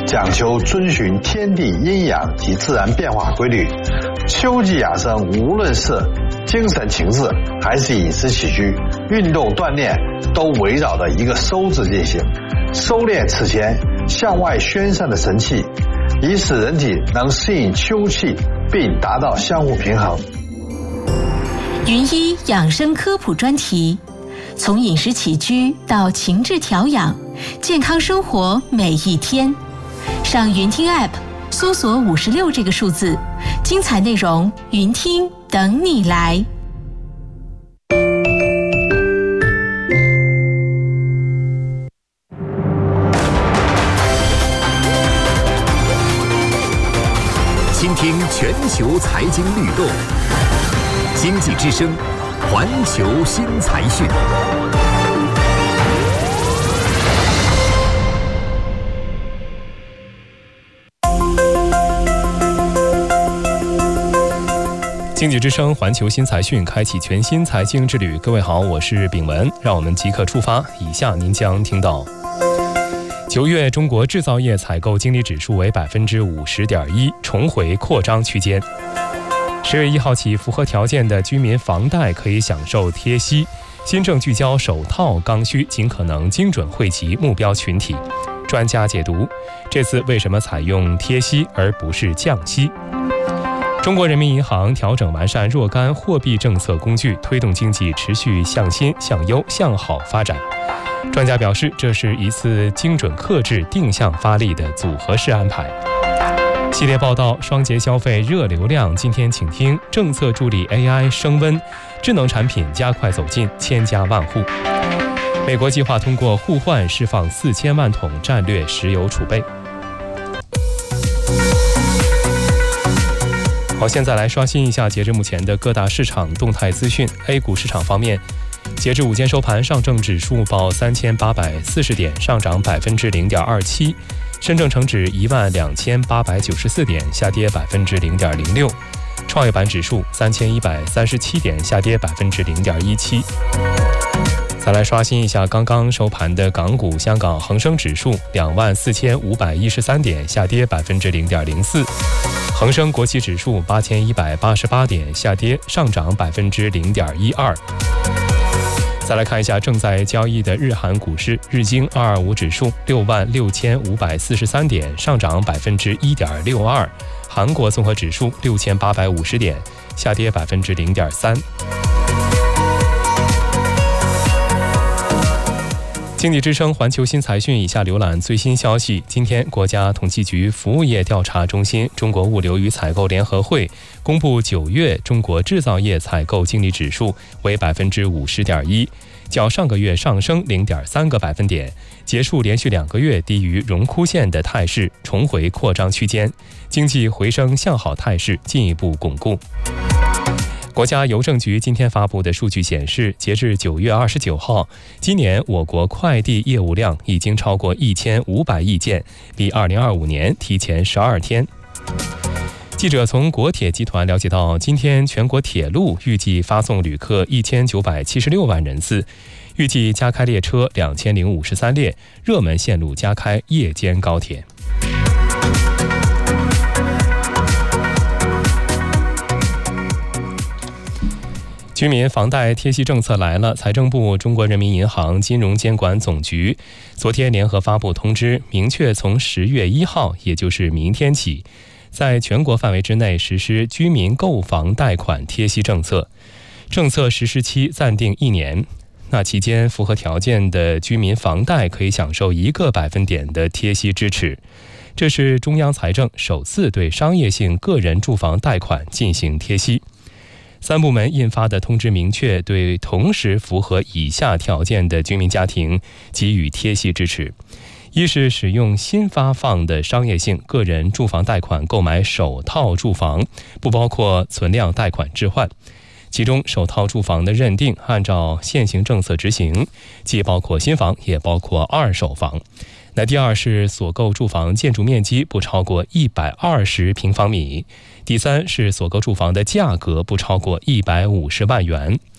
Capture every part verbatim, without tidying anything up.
讲求遵循天地阴阳及自然变化规律。秋季养生，无论是精神情志还是饮食起居、运动锻炼，都围绕着一个收字进行，收敛此前向外宣散的神气，以使人体能适应秋气，并达到相互平衡。 云医养生科普专题，从饮食起居到情志调养，健康生活每一天。上云听 App 搜索五十六这个数字，精彩内容云听等你来。 倾听全球财经律动，经济之声，环球新财讯。 经济之声环球新财讯开启全新财经之旅。各位好，我是炳文，让我们即刻出发。以下您将听到：九月中国制造业采购经理指数为百分之五十点一，重回扩张区间。十月一号起，符合条件的居民房贷可以享受贴息。新政聚焦首套刚需，尽可能精准惠及目标群体。专家解读，这次为什么采用贴息而不是降息？中国人民银行调整完善若干货币政策工具，推动经济持续向新、向优、向好发展。专家表示，这是一次精准克制、定向发力的组合式安排。系列报道：双节消费热流量。今天请听：政策助力 A I 升温，智能产品加快走进千家万户。美国计划通过互换释放四千万桶战略石油储备。好，现在来刷新一下截至目前的各大市场动态资讯。A 股市场方面，截至午间收盘，上证指数报三千八百四十点，上涨百分之零点二七；深证成指一万两千八百九十四点，下跌百分之零点零六；创业板指数三千一百三十七点，下跌百分之零点一七。再来刷新一下刚刚收盘的港股，香港恒生指数两万四千五百一十三点，下跌百分之零点零四；恒生国企指数八千一百八十八点，下跌，上涨百分之零点一二。再来看一下正在交易的日韩股市，日经二二五指数六万六千五百四十三点，上涨百分之一点六二；韩国综合指数六千八百五十点，下跌百分之零点三。经济之声环球新财讯，以下浏览最新消息。今天，国家统计局服务业调查中心、中国物流与采购联合会公布九月中国制造业采购经理指数为百分之五十点一，较上个月上升零点三个百分点，结束连续两个月低于荣枯线的态势，重回扩张区间，经济回升向好态势进一步巩固。国家邮政局今天发布的数据显示，截至九月二十九号，今年我国快递业务量已经超过一千五百亿件，比二零二五年提前十二天。记者从国铁集团了解到，今天全国铁路预计发送旅客一千九百七十六万人次，预计加开列车两千零五十三列，热门线路加开夜间高铁。居民房贷贴息政策来了，财政部、中国人民银行、金融监管总局昨天联合发布通知，明确从十月一号，也就是明天起，在全国范围之内实施居民购房贷款贴息政策，政策实施期暂定一年。那期间符合条件的居民房贷可以享受一个百分点的贴息支持。这是中央财政首次对商业性个人住房贷款进行贴息。三部门印发的通知明确，对同时符合以下条件的居民家庭给予贴息支持：一是使用新发放的商业性个人住房贷款购买首套住房，不包括存量贷款置换，其中首套住房的认定按照现行政策执行，既包括新房也包括二手房。那第二是所购住房建筑面积不超过一百二十平方米，第三是所购住房的价格不超过一百五十万元。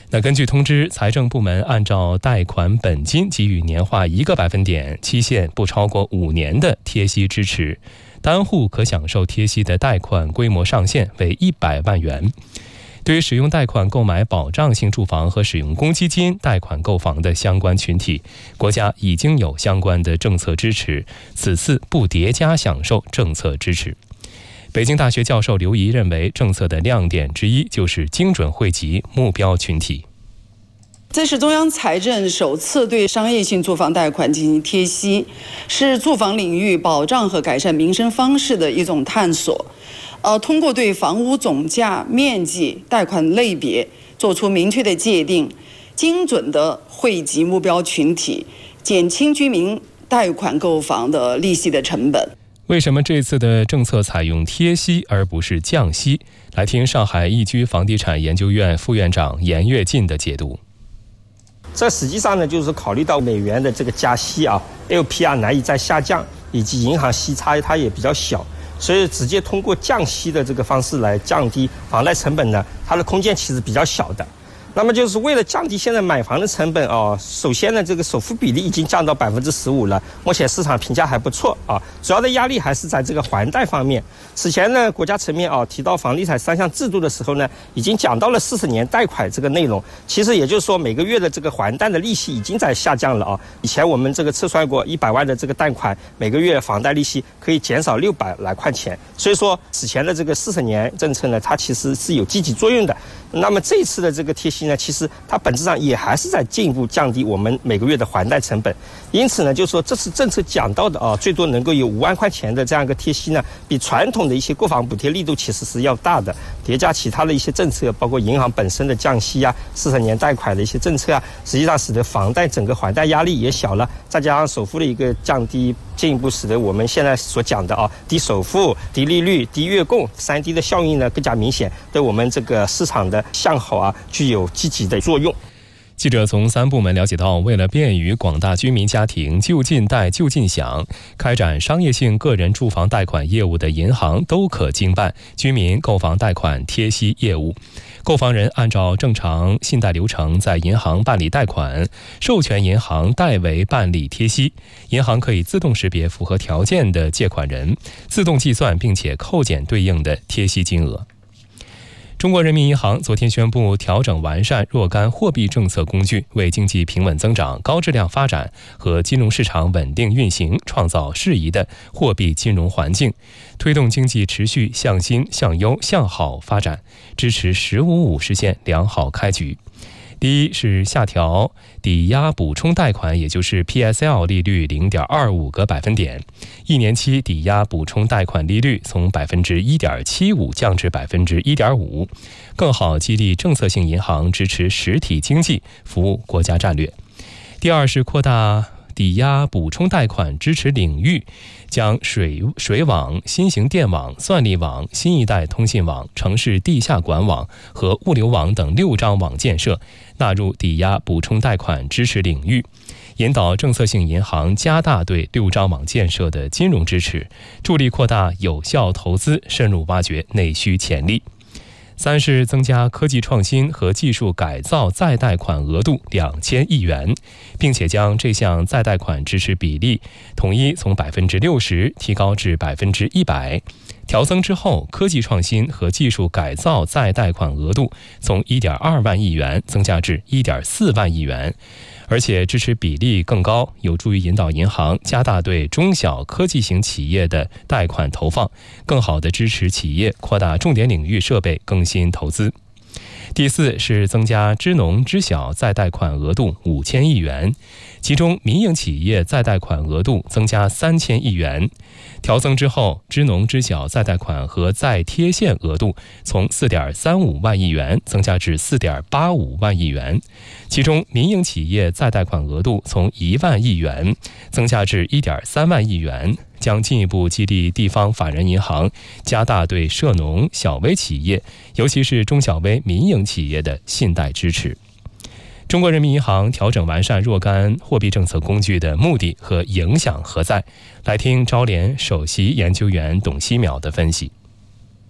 那根据通知，财政部门按照贷款本金给予年化一个百分点、期限不超过五年的贴息支持，单户可享受贴息的贷款规模上限为一百万元。对于使用贷款购买保障性住房和使用公积金贷款购房的相关群体，国家已经有相关的政策支持，此次不叠加享受政策支持。北京大学教授刘怡认为，政策的亮点之一就是精准惠及目标群体。 这是中央财政首次对商业性住房贷款进行贴息，是住房领域保障和改善民生方式的一种探索。呃，通过对房屋总价、面积、贷款类别做出明确的界定，精准地惠及目标群体，减轻居民贷款购房的利息的成本。 为什么这次的政策采用贴息而不是降息？来听上海易居房地产研究院副院长严跃进的解读。 这实际上呢，就是考虑到美元的这个加息啊 ，L P R 难以再下降，以及银行息差它也比较小，所以直接通过降息的这个方式来降低房贷成本呢，它的空间其实比较小的。那么就是为了降低现在买房的成本啊，首先呢，这个首付比例已经降到百分之十五了，目前市场评价还不错啊。主要的压力还是在这个还贷方面。此前呢，国家层面啊提到房地产三项制度的时候呢，已经讲到了四十年贷款这个内容。其实也就是说，每个月的这个还贷的利息已经在下降了啊。以前我们这个测算过，一百万的这个贷款，每个月房贷利息可以减少六百来块钱。所以说，此前的这个四十年政策呢，它其实是有积极作用的。那么这一次的这个贴息呢，其实它本质上也还是在进一步降低我们每个月的还贷成本。因此呢，就是说这次政策讲到的啊，最多能够有五万块钱的这样一个贴息呢，比传统的一些购房补贴力度其实是要大的。叠加其他的一些政策，包括银行本身的降息啊、四十年贷款的一些政策啊，实际上使得房贷整个还贷压力也小了。再加上首付的一个降低，进一步使得我们现在所讲的啊低首付、低利率、低月供三低的效应呢更加明显，对我们这个市场的向好啊具有积极的作用。 记者从三部门了解到，为了便于广大居民家庭就近贷就近享，开展商业性个人住房贷款业务的银行都可经办居民购房贷款贴息业务。购房人按照正常信贷流程在银行办理贷款，授权银行代为办理贴息，银行可以自动识别符合条件的借款人，自动计算并且扣减对应的贴息金额。中国人民银行昨天宣布调整完善若干货币政策工具，为经济平稳增长、高质量发展和金融市场稳定运行创造适宜的货币金融环境，推动经济持续向新、向优、向好发展，支持“十五五”实现良好开局。第一是下调抵押补充贷款，也就是 P S L 利率 零点二五 个百分点，一年期抵押补充贷款利率从 百分之一点七五 降至 百分之一点五， 更好激励政策性银行支持实体经济，服务国家战略。第二是扩大抵押补充贷款支持领域，将水水网、新型电网、算力网、新一代通信网、城市地下管网和物流网等六张网建设纳入抵押补充贷款支持领域，引导政策性银行加大对六张网建设的金融支持，助力扩大有效投资，深入挖掘内需潜力。三是增加科技创新和技术改造再贷款额度两千亿元，并且将这项再贷款支持比例统一从 百分之六十 提高至 百分之百。调增之后，科技创新和技术改造再贷款额度从 一点二万亿元增加至 一点四万亿元，而且支持比例更高，有助于引导银行加大对中小科技型企业的贷款投放，更好地支持企业扩大重点领域设备更新投资。第四是增加支农支小再贷款额度五千亿元，其中民营企业再贷款额度增加三千亿元。调增之后，支农支小再贷款和再贴现额度从 四点三五万亿元增加至 四点八五万亿元，其中民营企业再贷款额度从一万亿元增加至 一点三万亿元，将进一步激励地方法人银行加大对涉农小微企业，尤其是中小微民营企业的信贷支持。中国人民银行调整完善若干货币政策工具的目的和影响何在？来听招联首席研究员董希淼的分析。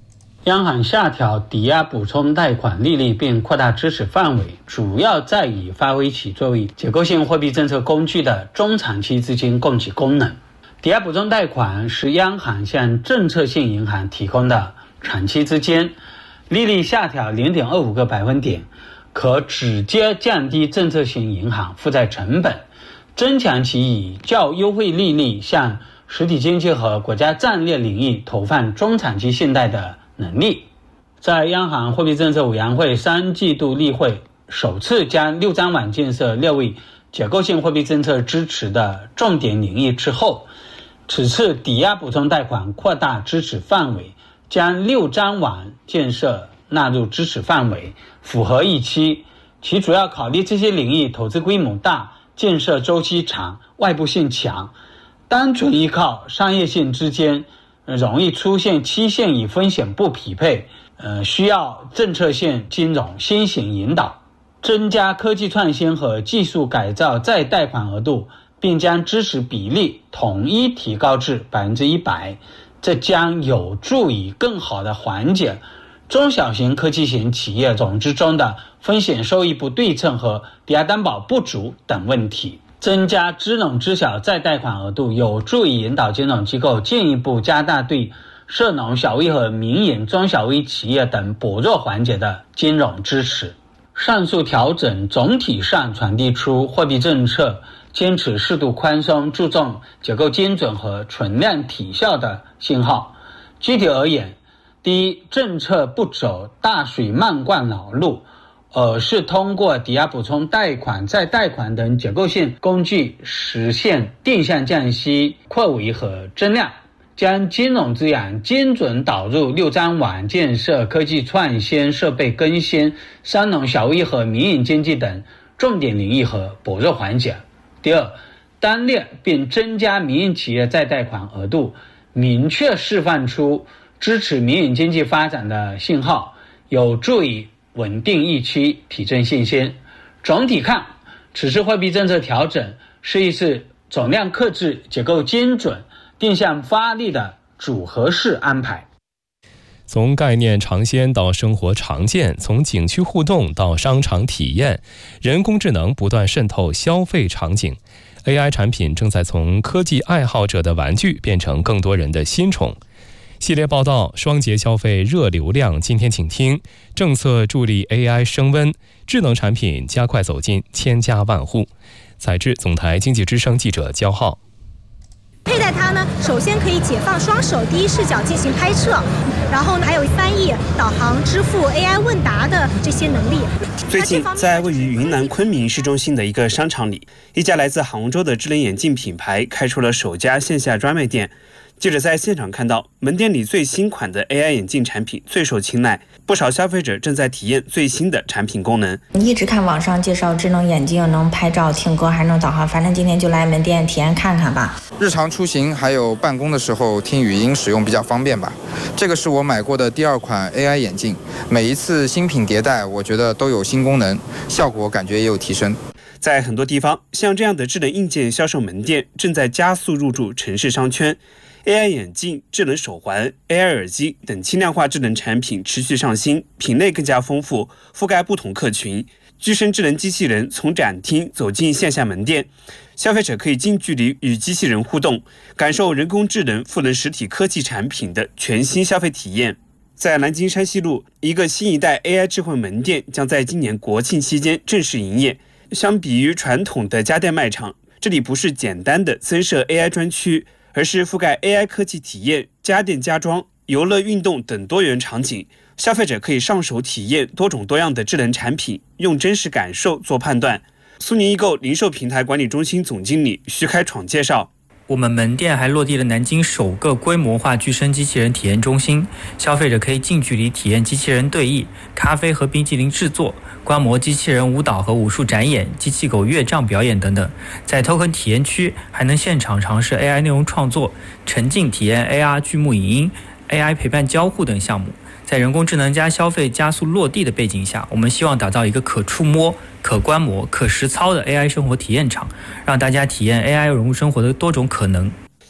央行下调抵押补充贷款利率并扩大支持范围，主要在于发挥其作为结构性货币政策工具的中长期资金供给功能。抵押补充贷款是央行向政策性银行提供的长期资金，利率下调 零点二五 个百分点，可直接降低政策性银行负债成本，增强其以较优惠利率向实体经济和国家战略领域投放中长期信贷的能力。在央行货币政策委员会三季度例会首次将六张网建设列为结构性货币政策支持的重点领域之后，此次抵押补充贷款扩大支持范围，将六张网建设纳入支持范围，符合预期。其主要考虑这些领域投资规模大、建设周期长、外部性强，单纯依靠商业性之间容易出现期限与风险不匹配，呃，需要政策性金融先行引导，增加科技创新和技术改造再贷款额度，并将支持比例统一提高至百分之一百，这将有助于更好地缓解中小型科技型企业融资中的风险收益不对称和抵押担保不足等问题。增加支农支小再贷款额度，有助于引导金融机构进一步加大对涉农小微和民营中小微企业等薄弱环节的金融支持。上述调整总体上传递出货币政策坚持适度宽松、注重结构精准和存量体效的信号。具体而言，第一，政策不走大水漫灌老路，而是通过抵押补充贷款、再贷款等结构性工具实现定向降息、扩围和增量，将金融资源精准导入六张网建设、科技创新、设备更新、商农小微和民营经济等重点领域和薄弱环节。第二，单列并增加民营企业再贷款额度，明确释放出支持民营经济发展的信号，有助于稳定预期、提振信心。总体看，此次货币政策调整是一次总量克制、结构精准、定向发力的组合式安排。 从概念尝鲜到生活常见，从景区互动到商场体验，人工智能不断渗透消费场景。A I 产品正在从科技爱好者的玩具变成更多人的新宠。系列报道双节消费热流量，今天请听政策助力 A I 升温，智能产品加快走进千家万户。采制总台经济之声记者焦浩。 佩戴它呢，首先可以解放双手，第一视角进行拍摄，然后呢还有翻译、导航、支付、A I 问答的这些能力。 最近，在位于云南昆明市中心的一个商场里，一家来自杭州的智能眼镜品牌开出了首家线下专卖店。记者在现场看到，门店里最新款的 A I 眼镜产品最受青睐，不少消费者正在体验最新的产品功能。 一直看网上介绍智能眼镜能拍照、听歌，还能导航，反正今天就来门店体验看看吧。 日常出行还有办公的时候听语音使用比较方便吧。这个是我买过的第二款 A I 眼镜，每一次新品迭代，我觉得都有新功能，效果感觉也有提升。 在很多地方，像这样的智能硬件销售门店正在加速入驻城市商圈。A I 眼镜、智能手环、A I 耳机等轻量化智能产品持续上新，品类更加丰富，覆盖不同客群。具身智能机器人从展厅走进线下门店，消费者可以近距离与机器人互动，感受人工智能赋能实体科技产品的全新消费体验。在南京山西路，一个新一代 A I 智慧门店将在今年国庆期间正式营业。相比于传统的家电卖场，这里不是简单的增设 A I 专区，而是覆盖 A I 科技体验、家电家装、游乐运动等多元场景，消费者可以上手体验多种多样的智能产品，用真实感受做判断。苏宁易购零售平台管理中心总经理徐开闯介绍， 我们门店还落地了南京首个规模化具身机器人体验中心，消费者可以近距离体验机器人对弈、咖啡和冰淇淋制作、观摩机器人舞蹈和武术展演、机器狗乐章表演等等。在 Token 体验区还能现场尝试 A I 内容创作、沉浸体验 A R 剧目影音、A I 陪伴交互等项目。在人工智能加消费加速落地的背景下，我们希望打造一个可触摸、可观摩、可实操的 A I 生活体验场，让大家体验 A I 融入生活的多种可能。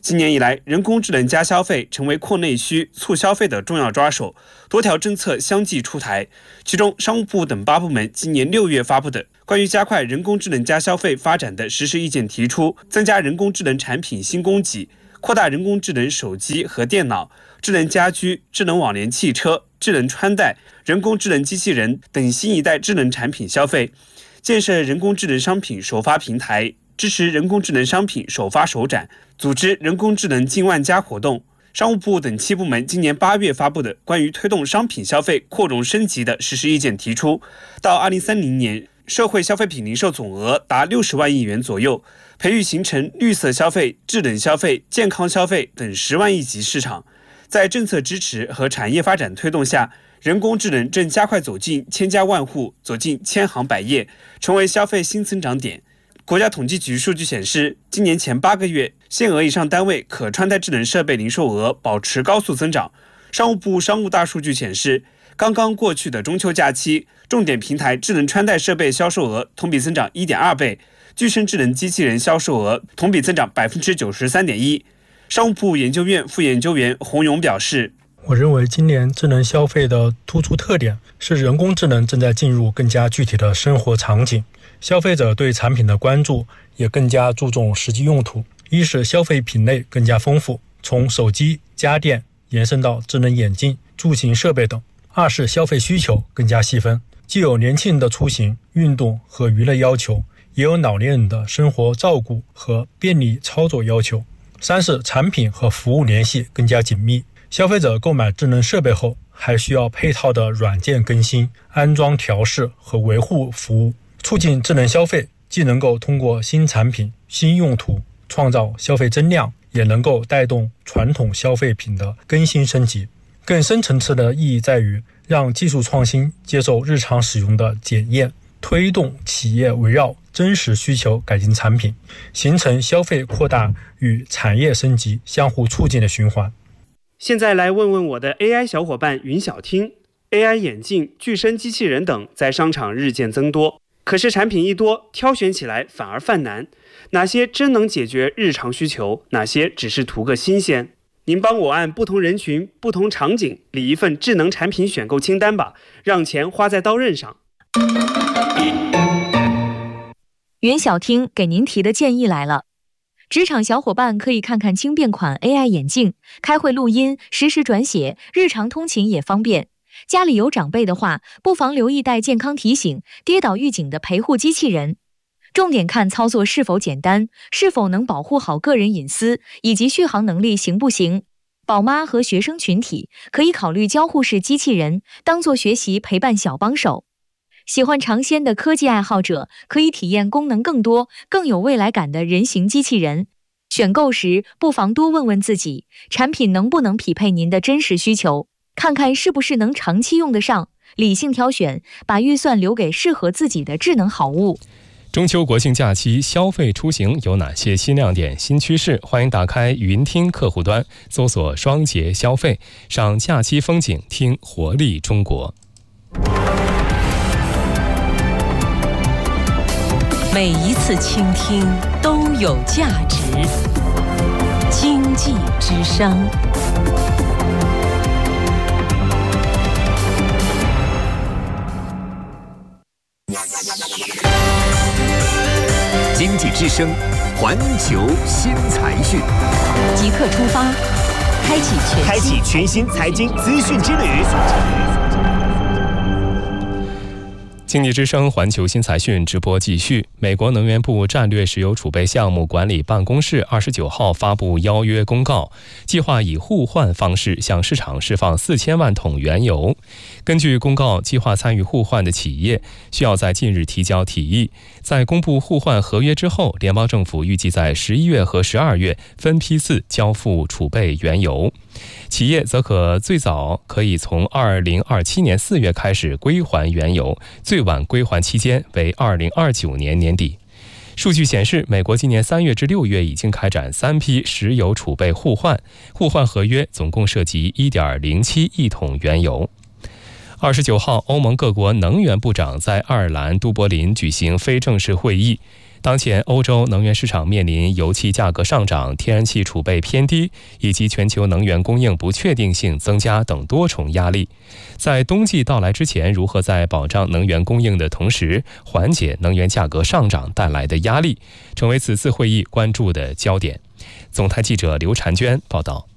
今年以来，人工智能加消费成为扩内需、促消费的重要抓手，多条政策相继出台。其中，商务部等八部门今年六月发布的关于加快人工智能加消费发展的实施意见提出，增加人工智能产品新供给，扩大人工智能手机和电脑、智能家居、智能网联汽车、智能穿戴、人工智能机器人等新一代智能产品消费，建设人工智能商品首发平台，支持人工智能商品首发首展，组织人工智能近万家活动。商务部等七部门今年八月发布的关于推动商品消费扩容升级的实施意见提出，到二零三零年，社会消费品零售总额达六十万亿元左右，培育形成绿色消费、智能消费、健康消费等十万亿级市场。在政策支持和产业发展推动下，人工智能正加快走进千家万户，走进千行百业，成为消费新增长点。国家统计局数据显示，今年前八个月，限额以上单位可穿戴智能设备零售额保持高速增长。商务部商务大数据显示，刚刚过去的中秋假期，重点平台智能穿戴设备销售额同比增长 一点二倍，具身智能机器人销售额同比增长 百分之九十三点一。商务部研究院副研究员洪勇表示， 我认为今年智能消费的突出特点是人工智能正在进入更加具体的生活场景，消费者对产品的关注也更加注重实际用途。一是消费品类更加丰富，从手机、家电延伸到智能眼镜、住行设备等；二是消费需求更加细分，既有年轻人的出行、运动和娱乐要求，也有老年人的生活照顾和便利操作要求；三是产品和服务联系更加紧密，消费者购买智能设备后还需要配套的软件更新、安装调试和维护服务。促进智能消费，既能够通过新产品、新用途创造消费增量，也能够带动传统消费品的更新升级。更深层次的意义在于让技术创新接受日常使用的检验，推动企业围绕真实需求改进产品，形成消费扩大与产业升级相互促进的循环。 现在来问问我的 A I 小伙伴云小听， A I 眼镜、具身机器人等在商场日渐增多，可是产品一多，挑选起来反而犯难。哪些真能解决日常需求，哪些只是图个新鲜？您帮我按不同人群、不同场景理一份智能产品选购清单吧，让钱花在刀刃上。 云小听给您提的建议来了。职场小伙伴可以看看轻便款 A I 眼镜，开会录音、实时转写，日常通勤也方便。家里有长辈的话，不妨留意带健康提醒、跌倒预警的陪护机器人。重点看操作是否简单，是否能保护好个人隐私，以及续航能力行不行。宝妈和学生群体可以考虑交互式机器人，当作学习陪伴小帮手。喜欢尝鲜的科技爱好者可以体验功能更多、更有未来感的人形机器人。选购时不妨多问问自己，产品能不能匹配您的真实需求，看看是不是能长期用得上，理性挑选，把预算留给适合自己的智能好物。 中秋国庆假期消费出行有哪些新亮点、新趋势？欢迎打开云听客户端，搜索双节消费，赏假期风景，听活力中国。 每一次倾听都有价值。经济之声。 经济之声，环球新财讯， 即刻出发，开启全开启全新财经资讯之旅。 经济之声环球新财讯直播继续。美国能源部战略石油储备项目管理办公室二十九号发布邀约公告，计划以互换方式向市场释放四千万桶原油。根据公告，计划参与互换的企业需要在近日提交提议。在公布互换合约之后，联邦政府预计在十一月和十二月分批次交付储备原油。企业则可最早可以从二零二七年四月开始归还原油，最晚归还期间为二零二九年年底。数据显示，美国今年三月至六月已经开展三批石油储备互换，互换合约总共涉及 一点零七亿桶原油。二十九号，欧盟各国能源部长在爱尔兰都柏林举行非正式会议。 当前欧洲能源市场面临油气价格上涨、天然气储备偏低以及全球能源供应不确定性增加等多重压力。在冬季到来之前，如何在保障能源供应的同时缓解能源价格上涨带来的压力，成为此次会议关注的焦点。总台记者刘婵娟报道。